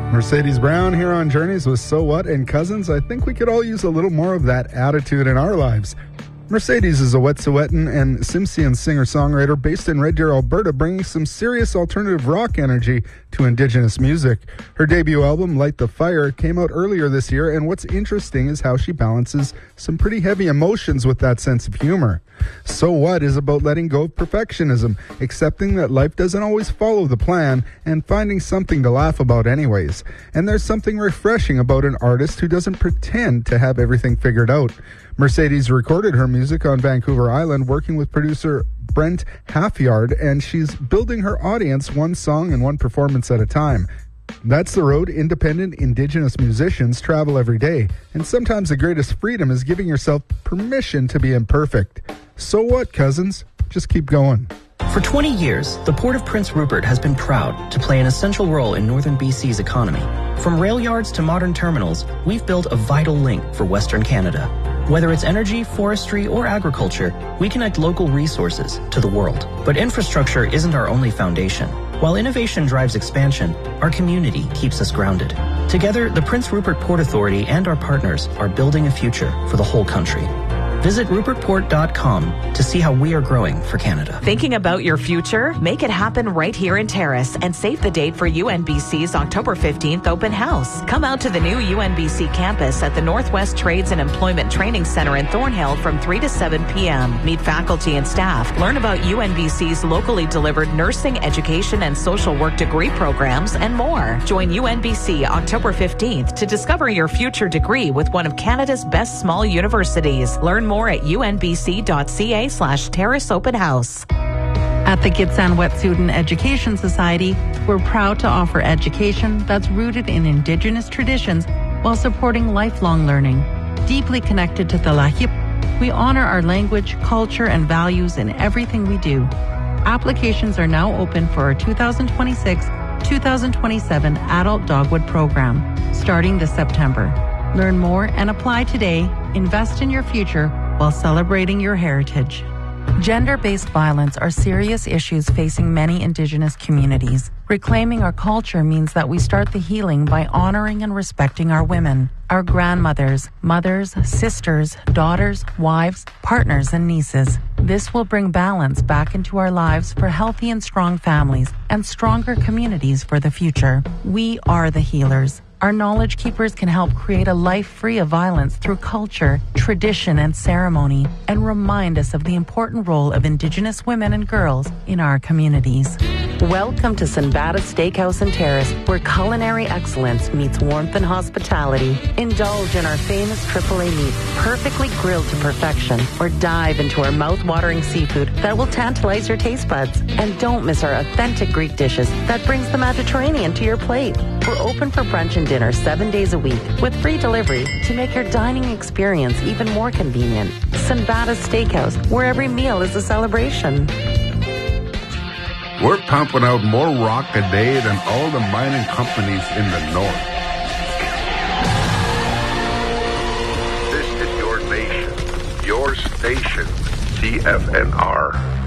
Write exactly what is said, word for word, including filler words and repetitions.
Mercedes Brown here on Journeys with So What and Cousins. I think we could all use a little more of that attitude in our lives. Mercedes is a Wet'suwet'en and Tsimshian singer-songwriter based in Red Deer, Alberta, bringing some serious alternative rock energy to Indigenous music. Her debut album, Light the Fire, came out earlier this year, and what's interesting is how she balances some pretty heavy emotions with that sense of humor. So What is about letting go of perfectionism, accepting that life doesn't always follow the plan, and finding something to laugh about anyways. And there's something refreshing about an artist who doesn't pretend to have everything figured out. Mercedes recorded her music on Vancouver Island, working with producer Brent Halfyard, and she's building her audience one song and one performance at a time. That's the road independent Indigenous musicians travel every day, and sometimes the greatest freedom is giving yourself permission to be imperfect. So what, cousins? Just keep going. For twenty years, the Port of Prince Rupert has been proud to play an essential role in northern B C's economy. From rail yards to modern terminals, we've built a vital link for Western Canada. Whether it's energy, forestry, or agriculture, we connect local resources to the world. But infrastructure isn't our only foundation. While innovation drives expansion, our community keeps us grounded. Together, the Prince Rupert Port Authority and our partners are building a future for the whole country. Visit rupert port dot com to see how we are growing for Canada. Thinking about your future? Make it happen right here in Terrace and save the date for U N B C's October fifteenth open house. Come out to the new U N B C campus at the Northwest Trades and Employment Training Center in Thornhill from three to seven p.m. Meet faculty and staff. Learn about U N B C's locally delivered nursing, education, and social work degree programs and more. Join U N B C October fifteenth to discover your future degree with one of Canada's best small universities. Learn more at unbc.ca slash terrace open house. At the Gitxsan Wet'suwet'en Education Society, we're proud to offer education that's rooted in Indigenous traditions while supporting lifelong learning. Deeply connected to the Lahip, we honor our language, culture, and values in everything we do. Applications are now open for our two thousand twenty-six two thousand twenty-seven Adult Dogwood Program, starting this September. Learn more and apply today. Invest in your future while celebrating your heritage. Gender-based violence are serious issues facing many Indigenous communities. Reclaiming our culture means that we start the healing by honoring and respecting our women, our grandmothers, mothers, sisters, daughters, wives, partners, and nieces. This will bring balance back into our lives for healthy and strong families and stronger communities for the future. We are the healers. Our knowledge keepers can help create a life free of violence through culture, tradition, and ceremony, and remind us of the important role of Indigenous women and girls in our communities. Welcome to Sinbada Steakhouse and Terrace, where culinary excellence meets warmth and hospitality. Indulge in our famous triple A meats, perfectly grilled to perfection, or dive into our mouth-watering seafood that will tantalize your taste buds. And don't miss our authentic Greek dishes that brings the Mediterranean to your plate. We're open for brunch and dinner seven days a week with free delivery to make your dining experience even more convenient. Sinbada Steakhouse, where every meal is a celebration. We're pumping out more rock a day than all the mining companies in the north. This is your nation, your station, C F N R.